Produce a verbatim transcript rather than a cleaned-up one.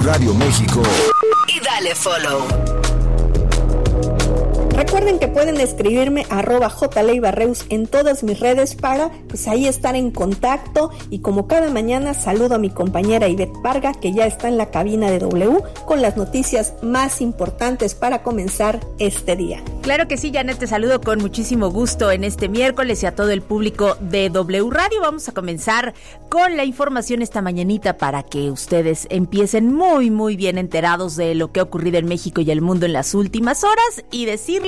Radio México. Y dale follow. Recuerden que pueden escribirme a arroba jleibarreus en todas mis redes para pues ahí estar en contacto, y como cada mañana saludo a mi compañera Ivette Parga, que ya está en la cabina de W con las noticias más importantes para comenzar este día. Claro que sí, Janet, te saludo con muchísimo gusto en este miércoles y a todo el público de W Radio. Vamos a comenzar con la información esta mañanita para que ustedes empiecen muy muy bien enterados de lo que ha ocurrido en México y el mundo en las últimas horas, y decirles